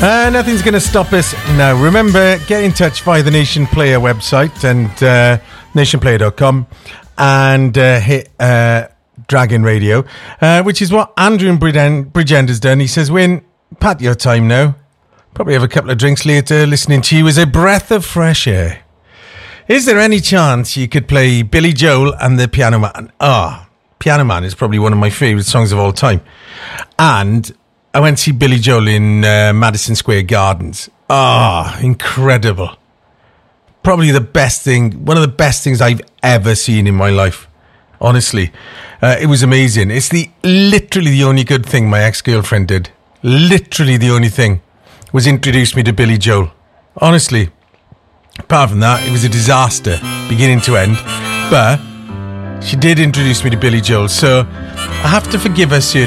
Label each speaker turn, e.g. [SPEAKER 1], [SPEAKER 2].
[SPEAKER 1] Nothing's going to stop us now. Remember, get in touch via the Nation Player website and nationplayer.com and hit Dragon Radio, which is what Andrew in Bridgend has done. He says, Wyn, pat your time now. Probably have a couple of drinks later. Listening to you is a breath of fresh air. Is there any chance you could play Billy Joel and the Piano Man? Piano Man is probably one of my favourite songs of all time. And I went to see Billy Joel in Madison Square Gardens. Incredible. Probably the best thing, one of the best things I've ever seen in my life. Honestly. It was amazing. It's literally the only good thing my ex-girlfriend did. Literally the only thing was introduce me to Billy Joel. Honestly. Apart from that, it was a disaster, beginning to end. But she did introduce me to Billy Joel, so I have to forgive her, sir.